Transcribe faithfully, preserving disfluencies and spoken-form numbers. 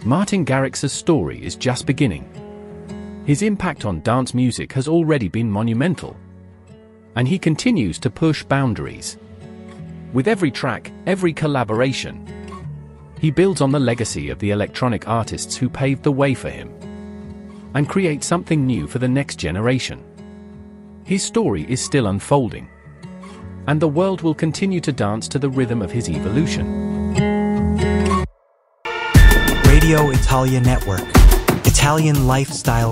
Martin Garrix's story is just beginning. His impact on dance music has already been monumental, and he continues to push boundaries. With every track, every collaboration, he builds on the legacy of the electronic artists who paved the way for him, and creates something new for the next generation. His story is still unfolding, and the world will continue to dance to the rhythm of his evolution. Radio Italia Network. Italian lifestyle